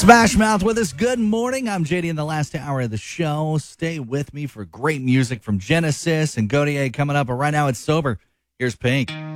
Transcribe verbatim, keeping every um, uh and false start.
Smash Mouth with us. Good morning. I'm J D in the last hour of the show. Stay with me for great music from Genesis and Gaudier coming up. But right now it's sober. Here's Pink.